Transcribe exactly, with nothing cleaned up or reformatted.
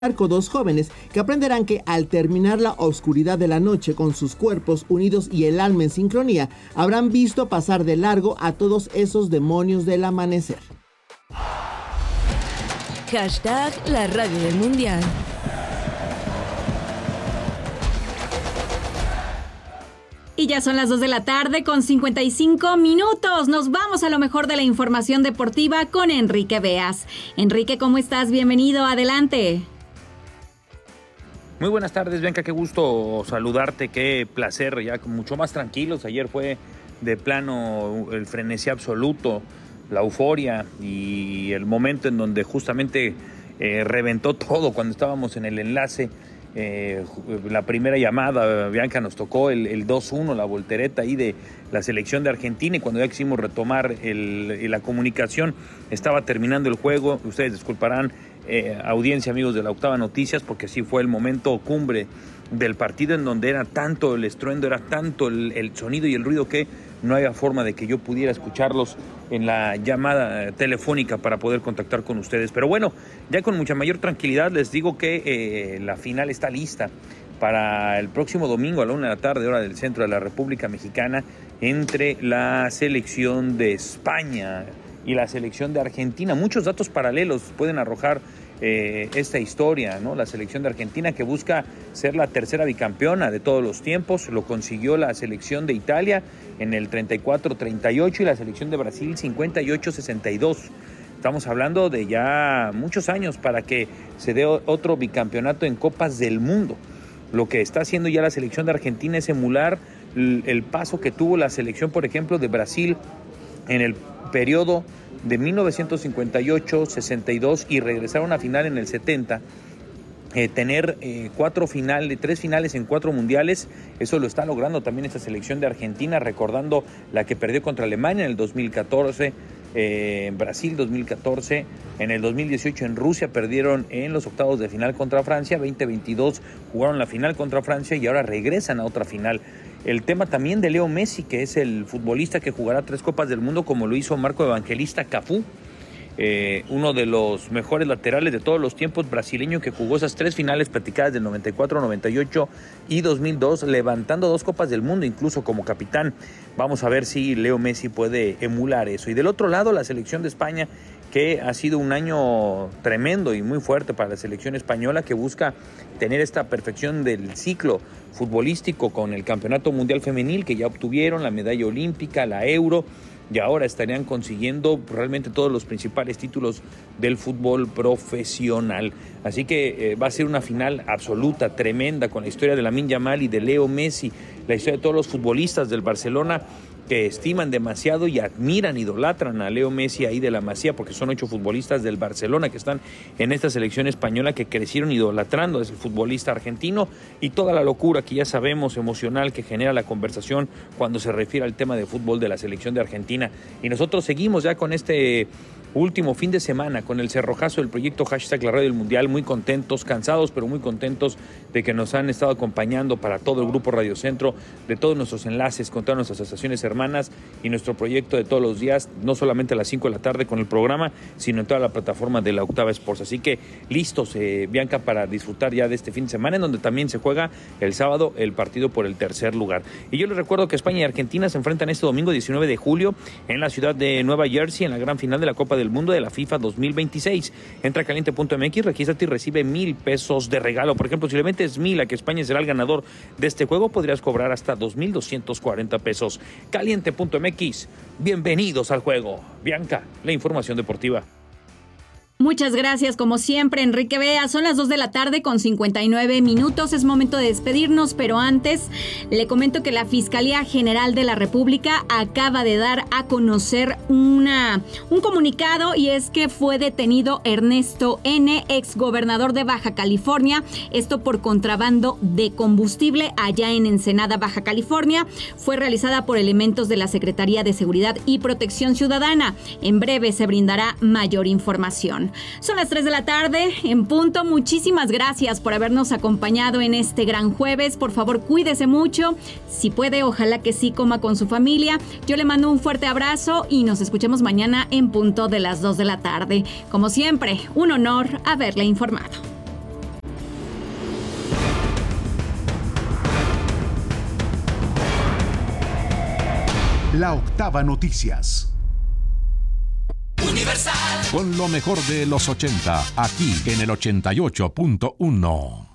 arco dos jóvenes que aprenderán que al terminar la oscuridad de la noche con sus cuerpos unidos y el alma en sincronía, habrán visto pasar de largo a todos esos demonios del amanecer. Hashtag la radio del mundial. Y ya son las dos de la tarde con cincuenta y cinco minutos. Nos vamos a lo mejor de la información deportiva con Enrique Beas. Enrique, ¿cómo estás? Bienvenido, adelante. Muy buenas tardes, Bianca, qué gusto saludarte, qué placer, ya mucho más tranquilos. Ayer fue de plano el frenesí absoluto, la euforia y el momento en donde justamente eh, reventó todo cuando estábamos en el enlace. Eh, la primera llamada, Bianca, nos tocó el, el dos uno, la voltereta ahí de la selección de Argentina, y cuando ya quisimos retomar el, la comunicación estaba terminando el juego. Ustedes disculparán, eh, audiencia, amigos de la Octava Noticias, porque sí fue el momento cumbre del partido, en donde era tanto el estruendo, era tanto el, el sonido y el ruido que no había forma de que yo pudiera escucharlos en la llamada telefónica para poder contactar con ustedes. Pero bueno, ya con mucha mayor tranquilidad les digo que eh, la final está lista para el próximo domingo a la una de la tarde, hora del centro de la República Mexicana, entre la selección de España y la selección de Argentina. Muchos datos paralelos pueden arrojar eh, esta historia, ¿no? La selección de Argentina, que busca ser la tercera bicampeona de todos los tiempos, lo consiguió la selección de Italia en el treinta y cuatro treinta y ocho y la selección de Brasil cincuenta y ocho sesenta y dos. Estamos hablando de ya muchos años para que se dé otro bicampeonato en Copas del Mundo. Lo que está haciendo ya la selección de Argentina es emular el paso que tuvo la selección, por ejemplo, de Brasil en el periodo de mil novecientos cincuenta y ocho sesenta y dos y regresar a una final en el setenta. Eh, tener eh, cuatro finales, tres finales en cuatro mundiales, eso lo está logrando también esta selección de Argentina, recordando la que perdió contra Alemania en el dos mil catorce, eh, en Brasil dos mil catorce, en el dos mil dieciocho en Rusia perdieron en los octavos de final contra Francia, veinte veintidós jugaron la final contra Francia y ahora regresan a otra final. El tema también de Leo Messi, que es el futbolista que jugará tres Copas del Mundo como lo hizo Marco Evangelista Cafú. Eh, uno de los mejores laterales de todos los tiempos, brasileño, que jugó esas tres finales platicadas del noventa y cuatro, noventa y ocho y dos mil dos, levantando dos Copas del Mundo, incluso como capitán. Vamos a ver si Leo Messi puede emular eso. Y del otro lado, la selección de España, que ha sido un año tremendo y muy fuerte para la selección española, que busca tener esta perfección del ciclo futbolístico con el Campeonato Mundial Femenil, que ya obtuvieron la medalla olímpica, la Euro, y ahora estarían consiguiendo realmente todos los principales títulos del fútbol profesional. Así que eh, va a ser una final absoluta, tremenda, con la historia de Lamine Yamal y de Leo Messi, la historia de todos los futbolistas del Barcelona, que estiman demasiado y admiran, idolatran a Leo Messi ahí de la Masía, porque son ocho futbolistas del Barcelona que están en esta selección española, que crecieron idolatrando a ese futbolista argentino, y toda la locura que ya sabemos emocional que genera la conversación cuando se refiere al tema de fútbol de la selección de Argentina. Y nosotros seguimos ya con este último fin de semana con el cerrojazo del proyecto Hashtag la Radio del Mundial, muy contentos, cansados pero muy contentos de que nos han estado acompañando para todo el grupo Radio Centro, de todos nuestros enlaces con todas nuestras estaciones hermanas y nuestro proyecto de todos los días, no solamente a las cinco de la tarde con el programa, sino en toda la plataforma de la Octava Sports. Así que listos, eh, Bianca, para disfrutar ya de este fin de semana, en donde también se juega el sábado el partido por el tercer lugar. Y yo les recuerdo que España y Argentina se enfrentan este domingo diecinueve de julio en la ciudad de Nueva Jersey, en la gran final de la Copa del Mundo de la FIFA dos mil veintiséis. Entra a caliente punto m x, regístrate y recibe mil pesos de regalo. Por ejemplo, si le metes mil a que España será el ganador de este juego, podrías cobrar hasta dos mil doscientos cuarenta pesos. caliente punto m x, bienvenidos al juego. Bianca, la información deportiva. Muchas gracias, como siempre, Enrique Bea. Son las dos de la tarde con cincuenta y nueve minutos. Es momento de despedirnos, pero antes le comento que la Fiscalía General de la República acaba de dar a conocer una, un comunicado, y es que fue detenido Ernesto N., exgobernador de Baja California, esto por contrabando de combustible allá en Ensenada, Baja California. Fue realizada por elementos de la Secretaría de Seguridad y Protección Ciudadana. En breve se brindará mayor información. Son las tres de la tarde en punto. Muchísimas gracias por habernos acompañado en este gran jueves. Por favor, cuídese mucho. Si puede, ojalá que sí coma con su familia. Yo le mando un fuerte abrazo y nos escuchemos mañana en punto de las dos de la tarde. Como siempre, un honor haberle informado. La Octava Noticias. Universal. Con lo mejor de los ochenta, aquí en el ochenta y ocho punto uno.